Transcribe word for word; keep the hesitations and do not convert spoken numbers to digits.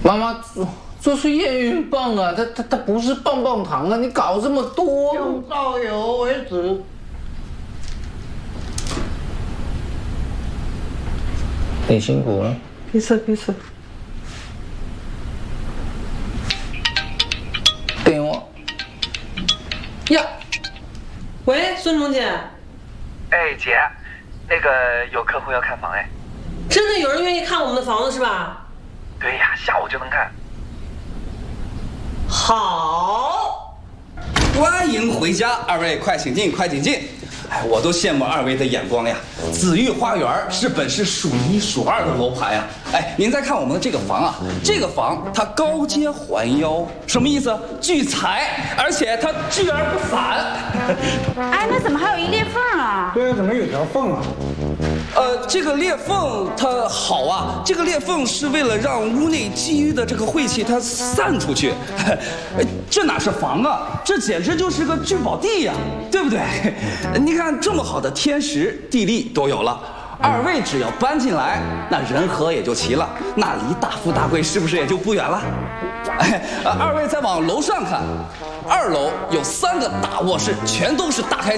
妈妈，这是验孕棒啊，它它它不是棒棒糖啊！你搞这么多， 用到有为止。 你辛苦了， 别吃别吃。 电话。 呀，喂，孙总监。 哎，姐，那个有客户要看房哎。 真的有人愿意看我们的房子是吧？ 对呀，下午就能看。 好， 欢迎回家，二位快请进，快请进。哎，我都羡慕二位的眼光呀！紫玉花园是本市数一数二的楼盘呀。哎，您再看我们的这个房啊，这个房它高阶环腰，什么意思？聚财，而且它聚而不散。 哎，那怎么还有一裂缝啊？ 对啊，怎么有条缝啊？ 呃，这个裂缝它好啊，这个裂缝是为了让屋内积郁的这个晦气它散出去。这哪是房啊，这简直就是个聚宝地呀，对不对？你看这么好的天时地利都有了，二位只要搬进来，那人和也就齐了，那离大富大贵是不是也就不远了？哎，二位再往楼上看，二楼有三个大卧室，全都是大开。